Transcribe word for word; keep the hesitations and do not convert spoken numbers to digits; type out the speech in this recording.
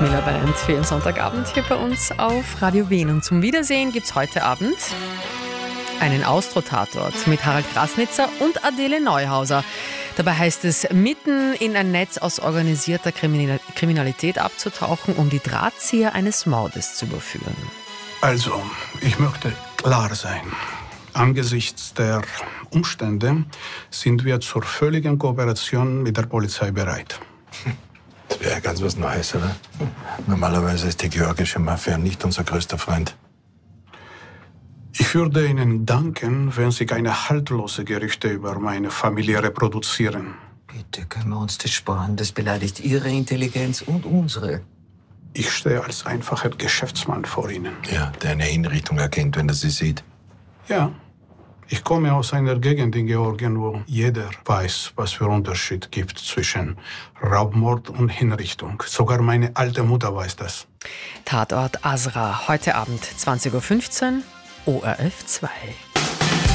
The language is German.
Miller Band für Ihren Sonntagabend hier bei uns auf Radio Wien. Und zum Wiedersehen gibt es heute Abend einen Austro-Tatort mit Harald Grasnitzer und Adele Neuhauser. Dabei heißt es, mitten in ein Netz aus organisierter Kriminalität abzutauchen, um die Drahtzieher eines Mordes zu überführen. Also, ich möchte klar sein. Angesichts der Umstände sind wir zur völligen Kooperation mit der Polizei bereit. Das wäre ja ganz was Neues, oder? Normalerweise ist die georgische Mafia nicht unser größter Freund. Ich würde Ihnen danken, wenn Sie keine haltlose Gerüchte über meine Familie reproduzieren. Bitte, können wir uns das sparen? Das beleidigt Ihre Intelligenz und unsere. Ich stehe als einfacher Geschäftsmann vor Ihnen. Ja, der eine Hinrichtung erkennt, wenn er sie sieht. Ja, ich komme aus einer Gegend in Georgien, wo jeder weiß, was für Unterschied gibt zwischen Raubmord und Hinrichtung. Sogar meine alte Mutter weiß das. Tatort Asra, heute Abend zwanzig Uhr fünfzehn, O R F zwei.